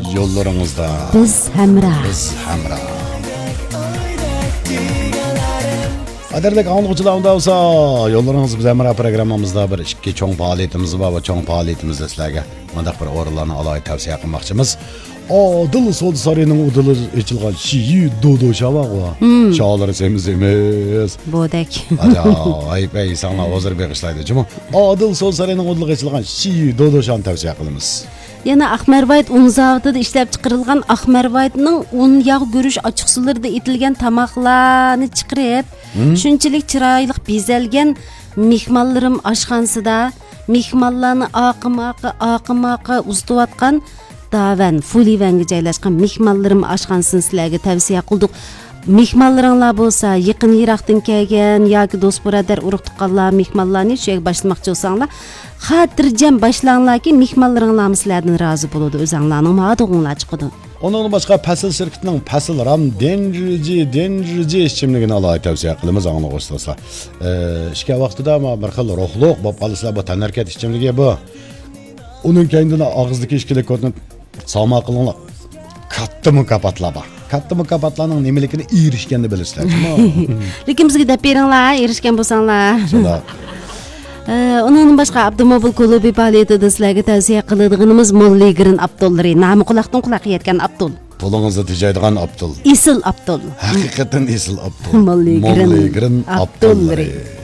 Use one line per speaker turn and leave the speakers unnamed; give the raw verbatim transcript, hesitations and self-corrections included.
yollarınızda.
Biz hamra.
Biz hamra. Qadrli anlıqçılarımda olsa, yollarınız biz hamra programmamızda bir ikki çoğun faaliyetimiz var ve çoğun faaliyetimizde sizlerge mındaq bir orlarını alayı tavsiye qilmoqchimiz. Adil Sol Sarayının udular açılgan şiyi dodo şavaq va. Şağları semiz emas.
Bodek.
Acayip ey sana hozir beg'ishlaydi. Juma Adil Sol Sarayının udular açılgan şiyi dodo şan tavsiye qilamiz.
Yana Ahmervayt un zavodida ishlab chiqarilgan Ahmervaytning un yog' go'rish ochiqsularida etilgan tamoqlarni chiqarib, shunchalik chiroyli bezalgan mehmonlarim oshxonasida mehmonlarni oqimoqi oqimoqi uzatayotgan Davan Fulivanga joylashgan mehmonlarim oshxonasini sizlarga tavsiya qildik. Mehmonlaringlar bo'lsa, yaqin yiroqdan kelgan yoki do'st birodar urug' tuqqanlar mehmonlarni shu yerga boshlamoqchi bo'lsanglar, xotirjam boshlanglarki, mehmonlaringlar sizlardan rozi bo'ladi, o'zinglarning ma'dug'inglar chiqadi.
Onun başqa Pasil şirketining Pasil Ram Denrici Denrici ichimligini alayı tavsiya qilamiz аңлы qo'shilsa. Ishga vaqtida ama bir xil ruhliq bo'lib qolsa bu tanarkat ichimligi bu. Uning kendine og'izdagi ishkilik ko'rib salmo qilinglar. Katta mukofotlar bor. Katta mukofotlarning nimaligini erishganini bilasizlar.
Lekin bizga deb beringlar, erishgan bo'lsanglar.
Shunda
Onun başqa avtomobil klubi faoliyatida sizlarga tavsiya qiladiganimiz Molligrin Abdullari, nomi quloqdan quloqqa yetgan Abdul.
Pulungizni tejaydigan Abdul.
Isil Abdul.
Haqiqatan Isil Abdul.
Molligrin Abdullari.